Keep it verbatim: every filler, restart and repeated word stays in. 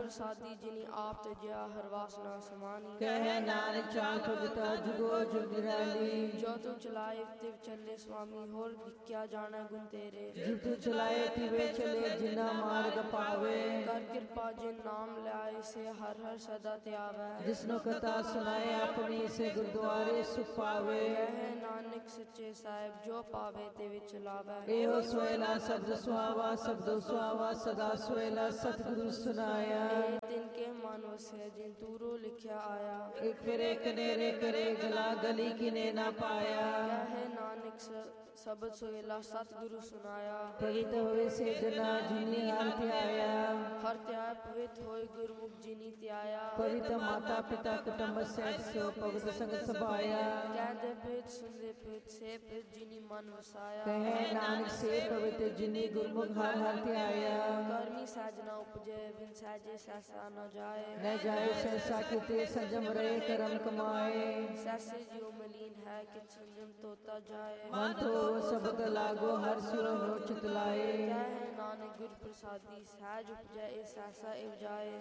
ਪ੍ਰਸਾਦੀ ਜਿਨੀ ਆਪ ਤਜਿਆ ਹਰ ਵਾਸਨਾ ਸਮਾਨੀ। ਕਹਿ ਨਾਨਕ ਚਾਲ ਭਗਤਾ ਜੁਗੋ ਜੁਗ ਨਿਰਾਲੀ। ਜੋ ਤੂੰ ਚਲਾਏ ਤਿਵ ਚੱਲੇ ਸੁਆਮੀ ਹੋਰ ਕਿਆ ਜਾਣਾ ਗੁਣ ਤੇਰੇ। ਜਿਵ ਤੂੰ ਚਲਾਏ ਤਿਵੇਂ ਚਲੇ ਜਿਨਾ ਮਾਰਗ ਪਾਵੇ। ਕਰ ਕਿਰਪਾ ਜਿਨ ਨਾਮ ਲਿਆਏ ਸੇ ਹਰ ਹਰ ਸਦਾ ਧਿਆਵੈ। ਜਿਸਨੂੰ ਕਥਾ ਸੁਨਾਏ ਆਪਣੀ ਸੇ ਗੁਰਦੁਆਰੇ ਸੁਖ ਪਾਵੇ। ਕਹਿ ਨਾਨਕ ਸੱਚੇ ਸਾਹਿਬ ਜੋ ਪਾਵੇ ਤੇ ਵਿੱਚ ਲਾਵੈ। ਇਹੋ ਸੋਇਲਾ ਸ਼ਬਦ ਸੁਹਾਵਾ ਸ਼ਬਦੋ ਸੁਹਾਵਾ ਸਦਾ ਸੋਇਲਾ ਸਤਿਗੁਰੂ ਸੁਨਾਇਆ। ਇਹ ਤਿਨ ਕੇ ਮਨ ਵਸਿਆ ਜਿਨ ਤੂਰੋ ਲਿਖਿਆ ਆਇਆ। ਇੱਕ ਫਿਰੇ ਕਨੇਰੇ ਕਰੇ ਗਲਾ ਗਲੀ ਕਿਨੇ ਨਾ ਪਾਇਆ। ਕਹਿ ਨਾਨਕ ਸ਼ਬਦ ਸੋਇਲਾ ਸਤਿਗੁਰੂ ਸੁਨਾਇਆ। ਪਵਿੱਤ ਹੋਵੇ ਸੇ ਜਨਾ ਜਿਨੀ ਹਰ ਧਿਆਇਆ। ਹਰ ਧਿਆਇ ਪਵਿੱਤ ਹੋਏ ਗੁਰਮੁਖ ਜਿਨੀ ਧਿਆਇਆ। ਪਵਿੱਤ ਮਾਤਾ ਪਿਤਾ ਕੁਟੁੰਬ ਸਹਿਤ ਸੋ ਭਗਤ ਸੰਗਤ ਸਭਾਇਆ। ਕਹਿੰਦੇ ਪਿਤ ਸੁਣਦੇ ਪਿਤ ਸੇ ਪਿਤ ਜਿਨੀ ਮਨ ਵਸਾਇਆ। ਕਹਿ ਨਾਨਕ ਸੇ ਪਵਿੱਤ ਜਿਨੀ ਗੁਰਮੁਖ ਹਰ ਹਰ ਧਿਆਇਆ। ਕਰਮੀ ਸਾਜਨਾ ਉਪਜੇ ਬਿਨ ਸਾਜੇ ਸੈਸਾ ਨ ਜਾਏ। न जाए सहसा किते संजम रहे करम कमाए। सैसे जियो मलीन है कित संजम तोता जाए। मन तो शब्द लागो हर सिरो नो चितलाए। कहे नानक गुर प्रसादी सहज उपजै ए सहसा इव जाए।